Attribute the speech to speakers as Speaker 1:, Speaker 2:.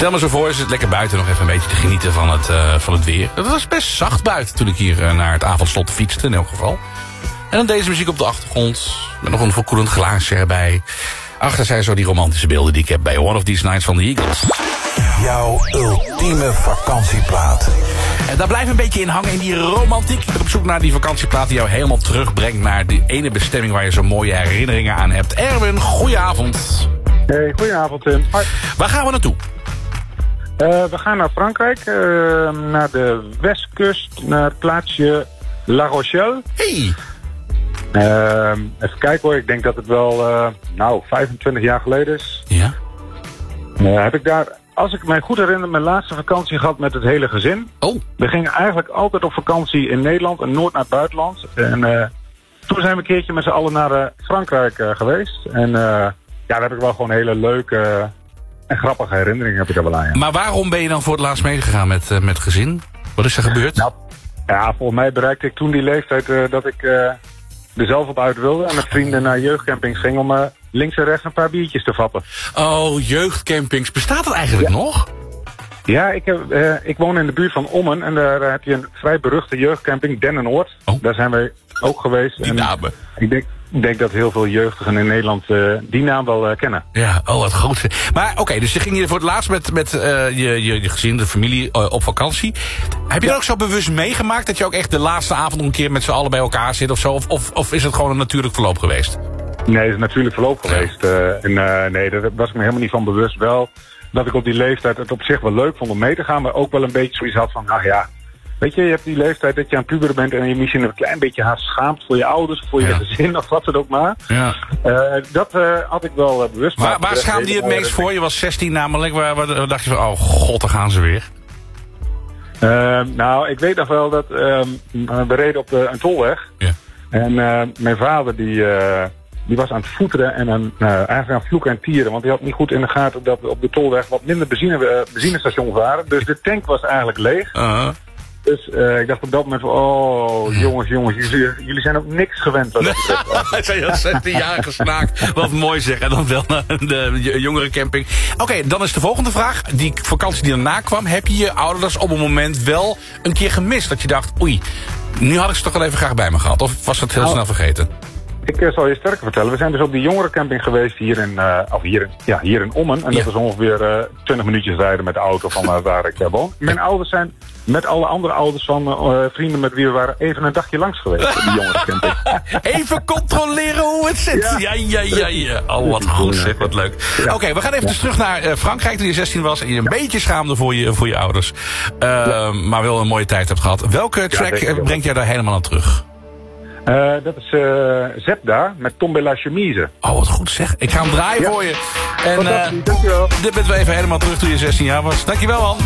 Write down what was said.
Speaker 1: Stel me zo voor, je zit lekker buiten nog even een beetje te genieten van het weer. Het was best zacht buiten toen ik hier naar het avondslot fietste in elk geval. En dan deze muziek op de achtergrond. Met nog een verkoelend glaasje erbij. Achter zijn zo die romantische beelden die ik heb bij One of These Nights van de Eagles.
Speaker 2: Jouw ultieme vakantieplaat.
Speaker 1: En daar blijf een beetje in hangen in die romantiek. Ik ben op zoek naar die vakantieplaat die jou helemaal terugbrengt naar die ene bestemming waar je zo mooie herinneringen aan hebt. Erwin, goedenavond.
Speaker 3: Hey, goedenavond Tim. Hoi.
Speaker 1: Waar gaan we naartoe?
Speaker 3: We gaan naar Frankrijk, naar de westkust, naar het plaatsje La Rochelle.
Speaker 1: Hey.
Speaker 3: Even kijken hoor, ik denk dat het wel 25 jaar geleden is.
Speaker 1: Ja.
Speaker 3: Heb ik daar, als ik mij goed herinner, mijn laatste vakantie gehad met het hele gezin.
Speaker 1: Oh.
Speaker 3: We gingen eigenlijk altijd op vakantie in Nederland en nooit naar het buitenland. En toen zijn we een keertje met z'n allen naar Frankrijk geweest. En daar heb ik wel gewoon hele leuke en grappige herinneringen heb ik er wel aan. Ja.
Speaker 1: Maar waarom ben je dan voor het laatst meegegaan met gezin? Wat is er gebeurd?
Speaker 3: Nou, ja, volgens mij bereikte ik toen die leeftijd dat ik er zelf op uit wilde. En met vrienden naar jeugdcampings ging om links en rechts een paar biertjes te vappen.
Speaker 1: Oh, jeugdcampings. Bestaat dat eigenlijk nog?
Speaker 3: Ja, ik woon in de buurt van Ommen. En daar heb je een vrij beruchte jeugdcamping, Dennenoord.
Speaker 1: Oh.
Speaker 3: Daar zijn wij ook geweest.
Speaker 1: Die namen.
Speaker 3: Ik denk dat heel veel jeugdigen in Nederland die naam wel kennen.
Speaker 1: Ja, oh wat goed. Maar oké, dus je ging hier voor het laatst met je gezin, de familie op vakantie. Heb je dat ook zo bewust meegemaakt dat je ook echt de laatste avond nog een keer met z'n allen bij elkaar zit of zo? Of is het gewoon een natuurlijk verloop geweest?
Speaker 3: Nee, het is natuurlijk verloop geweest. Nee, daar was ik me helemaal niet van bewust. Wel dat ik op die leeftijd het op zich wel leuk vond om mee te gaan, maar ook wel een beetje zoiets had van, ach ja, weet je hebt die leeftijd dat je aan puberen bent en je misschien een klein beetje haast schaamt voor je ouders, voor je gezin of wat het ook maar.
Speaker 1: Ja.
Speaker 3: Dat had ik wel bewust.
Speaker 1: Waar schaamde je het meest voor? Je was 16 namelijk. Waar dacht je van, oh god, daar gaan ze weer?
Speaker 3: Nou, ik weet nog wel dat we reden op een tolweg. Ja. En mijn vader die was aan het voeteren en eigenlijk aan vloeken en tieren. Want hij had niet goed in de gaten dat we op de tolweg wat minder benzinestations waren. Dus de tank was eigenlijk leeg. Dus ik dacht op dat moment van, oh jongens, jullie zijn ook niks gewend.
Speaker 1: Hij zei al 16-jarige snaak. Wat mooi zeg. En dan wel naar de jongerencamping. Oké, dan is de volgende vraag. Die vakantie die daarna kwam, heb je je ouders op een moment wel een keer gemist? Dat je dacht, oei, nu had ik ze toch wel even graag bij me gehad. Of was het heel snel vergeten?
Speaker 3: Ik zal je sterker vertellen. We zijn dus op die jongerencamping geweest hier in Ommen. En dat is ongeveer 20 minuutjes rijden met de auto van waar ik woon. Mijn ouders zijn met alle andere ouders van vrienden met wie we waren even een dagje langs geweest op die jongerencamping.
Speaker 1: Even controleren hoe het zit. Ja. Oh, wat goed zeg, wat leuk. Ja. Oké, we gaan even terug naar Frankrijk toen je 16 was en je een beetje schaamde voor je ouders. Maar wel een mooie tijd hebt gehad. Welke track brengt jij daar helemaal aan terug?
Speaker 3: Dat is Zep daar, met Tombe la chemise.
Speaker 1: Oh, wat goed zeg. Ik ga hem draaien voor je. En
Speaker 3: dankjewel.
Speaker 1: dit bent we even helemaal terug toen je 16 jaar was. Dankjewel, man.